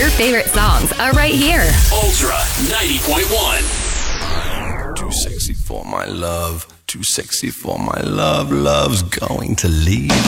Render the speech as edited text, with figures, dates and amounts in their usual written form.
favorite songs are right here. Ultra 90.1. Too sexy for my love. Too sexy for my love. Love's going to leave